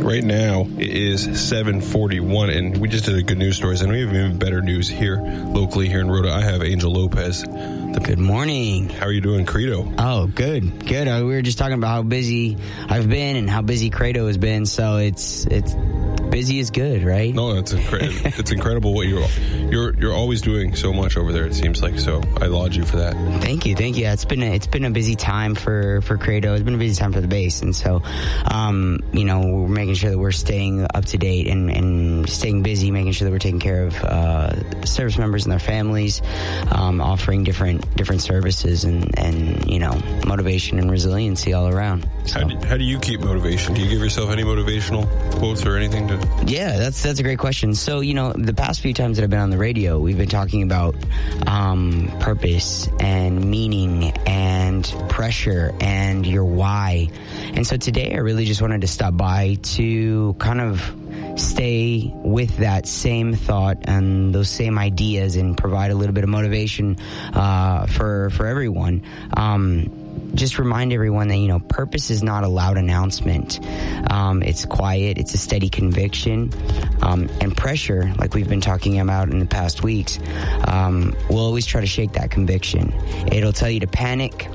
Right now, it is 7:41, and we just did a good news stories, and we have even better news here, locally here in Rhoda. I have Angel Lopez. Good morning. How are you doing, Credo? Oh, good. Good. We were just talking about how busy I've been and how busy Credo has been, so it's busy is good, right? No, it's incredible what you're always doing so much over there, it seems like, so I laud you for that. Thank you. Yeah, it's been a busy time for Credo. It's been a busy time for the base, and so we're making sure that we're staying up to date and staying busy, making sure that we're taking care of service members and their families, offering different services and motivation and resiliency all around. So. How do you keep motivation? Do you give yourself any motivational quotes or anything to? Yeah, that's a great question. So, the past few times that I've been on the radio, we've been talking about purpose and meaning and pressure and your why. And so today I really just wanted to stop by to kind of stay with that same thought and those same ideas and provide a little bit of motivation for everyone. Just remind everyone that, purpose is not a loud announcement. It's quiet. It's a steady conviction. And pressure, like we've been talking about in the past weeks, will always try to shake that conviction. It'll tell you to panic.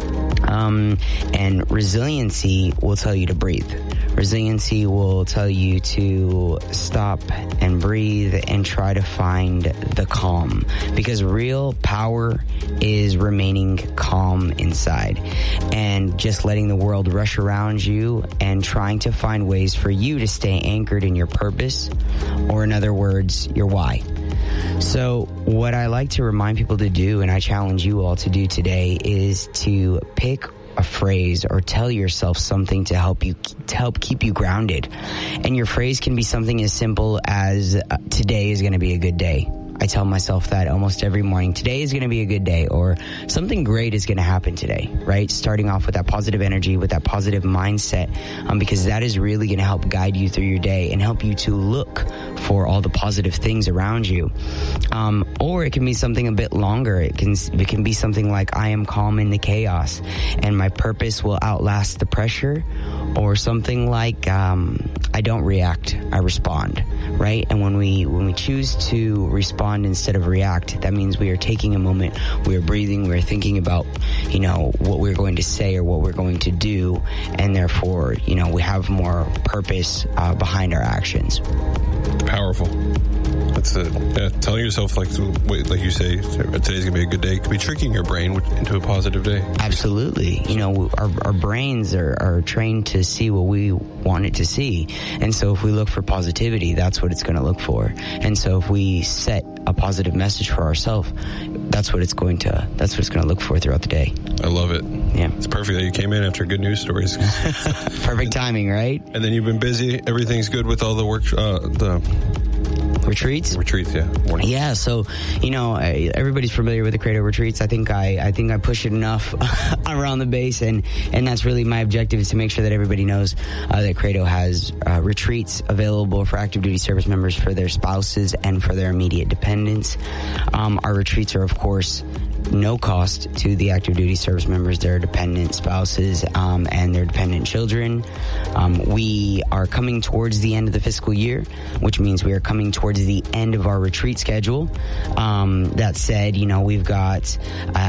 And resiliency will tell you to breathe. Resiliency will tell you to stop and breathe and try to find the calm, because real power is remaining calm inside and just letting the world rush around you and trying to find ways for you to stay anchored in your purpose, or in other words, your why. So what I like to remind people to do, and I challenge you all to do today, is to pick a phrase or tell yourself something to help keep you grounded. And your phrase can be something as simple as today is going to be a good day. I tell myself that almost every morning. Today is going to be a good day, or something great is going to happen today, right? Starting off with that positive energy, with that positive mindset, because that is really going to help guide you through your day and help you to look for all the positive things around you. Or it can be something a bit longer. It can be something like, I am calm in the chaos and my purpose will outlast the pressure, or something like, I don't react, I respond, right? And when we choose to respond instead of react, that means we are taking a moment, we are breathing, we are thinking about, what we're going to say or what we're going to do, and therefore, we have more purpose behind our actions. Powerful. That's it. Yeah, telling yourself, like you say, today's gonna be a good day, could be tricking your brain into a positive day. Absolutely. Our brains are trained to see what we want it to see, and so if we look for positivity, that's what it's going to look for. And so if we set a positive message for ourselves, that's what it's going to look for throughout the day. I love it. Yeah, it's perfect that you came in after good news stories. Perfect timing, right? And then you've been busy. Everything's good with all the work. Retreats, yeah. Morning. Yeah, so, everybody's familiar with the Credo retreats. I think I push it enough around the base, and that's really my objective, is to make sure that everybody knows that Credo has retreats available for active duty service members, for their spouses, and for their immediate dependents. Our retreats are, of course, no cost to the active duty service members, their dependent spouses, and their dependent children. We are coming towards the end of the fiscal year, which means we are coming towards the end of our retreat schedule. That said, we've got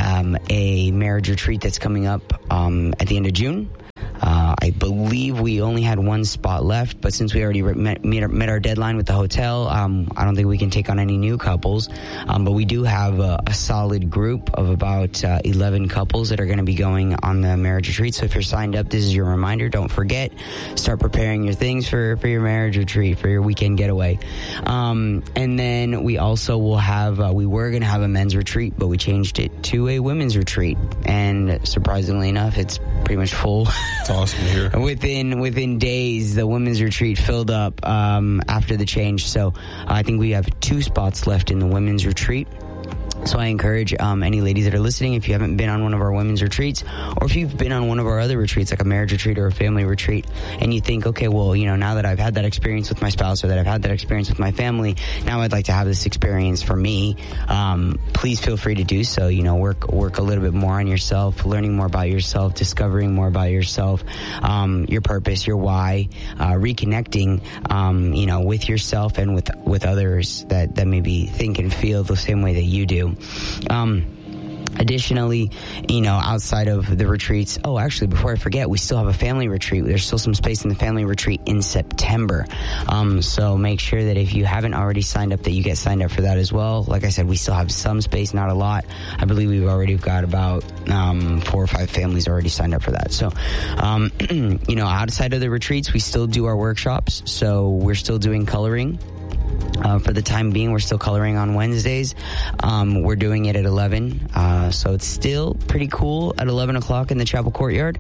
a marriage retreat that's coming up at the end of June. I believe we only had one spot left, but since we already met our deadline with the hotel, I don't think we can take on any new couples. But we do have a solid group of about 11 couples that are going to be going on the marriage retreat. So if you're signed up, this is your reminder. Don't forget, start preparing your things for your marriage retreat, for your weekend getaway. And then we also will have, we were going to have a men's retreat, but we changed it to a women's retreat. And surprisingly enough, it's pretty much full. It's awesome to hear. Within days, the women's retreat filled up after the change. So I think we have 2 spots left in the women's retreat. So I encourage any ladies that are listening, if you haven't been on one of our women's retreats, or if you've been on one of our other retreats, like a marriage retreat or a family retreat, and you think, okay, well, now that I've had that experience with my spouse, or that I've had that experience with my family, now I'd like to have this experience for me, please feel free to do so. Work a little bit more on yourself, learning more about yourself, discovering more about yourself, your purpose, your why, reconnecting, with yourself and with others that maybe think and feel the same way that you do. Additionally, outside of the retreats, actually, before I forget, we still have a family retreat. There's still some space in the family retreat in September. So make sure that if you haven't already signed up, that you get signed up for that as well. Like I said, we still have some space, not a lot. I believe we've already got about 4 or 5 families already signed up for that. So, outside of the retreats, we still do our workshops. So we're still doing coloring. For the time being, we're still coloring on Wednesdays. We're doing it at 11. So it's still pretty cool at 11 o'clock in the chapel courtyard.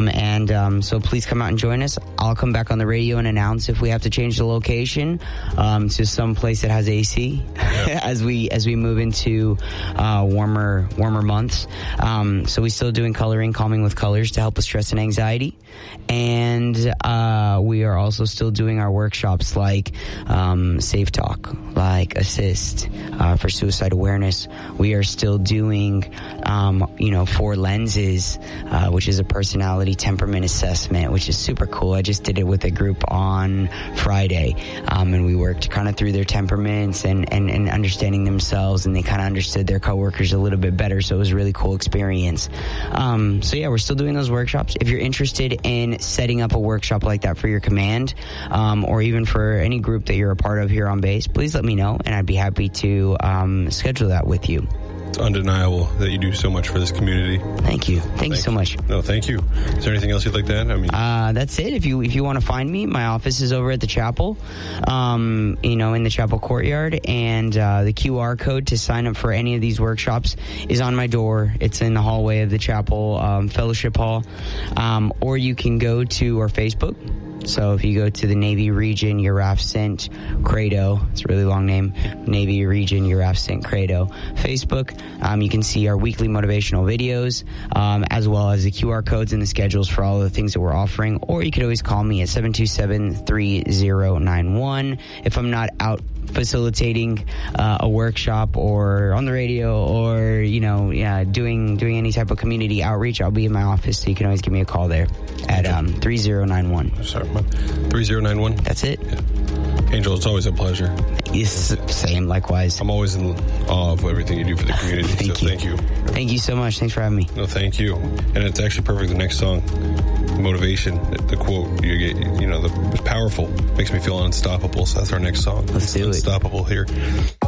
So please come out and join us. I'll come back on the radio and announce if we have to change the location to some place that has AC as we move into warmer months. So we're still doing coloring, calming with colors to help with stress and anxiety. And we are also still doing our workshops like Safe Talk, like Assist for suicide awareness. We are still doing 4 lenses, which is a personality temperament assessment, which is super cool. I just did it with a group on Friday, and we worked kind of through their temperaments and understanding themselves, and they kind of understood their coworkers a little bit better. So it was a really cool experience. We're still doing those workshops. If you're interested in setting up a workshop like that for your command, or even for any group that you're a part of here on base, please let me know, and I'd be happy to schedule that with you. It's undeniable that you do so much for this community. Thank you. Thank you so much. No, thank you. Is there anything else you'd like to add? That's it. If you want to find me, my office is over at the chapel, in the chapel courtyard, and the QR code to sign up for any of these workshops is on my door. It's in the hallway of the chapel fellowship hall, or you can go to our Facebook. So if you go to the Navy Region Uraf Sint Credo, it's a really long name, Navy Region Uraf Sint Credo Facebook, you can see our weekly motivational videos, as well as the QR codes and the schedules for all the things that we're offering. Or you could always call me at 727-3091 if I'm not out facilitating a workshop or on the radio or doing any type of community outreach. I'll be in my office, so you can always give me a call there at 3091. Sorry, 3091. That's it. Yeah. Angel, it's always a pleasure. Yes, same, likewise. I'm always in awe of everything you do for the community. Thank you. Thank you so much. Thanks for having me. No, thank you. And it's actually perfect. The next song, motivation, the quote you get, it's powerful. Makes me feel unstoppable. So that's our next song. Let's do it. Unstoppable here.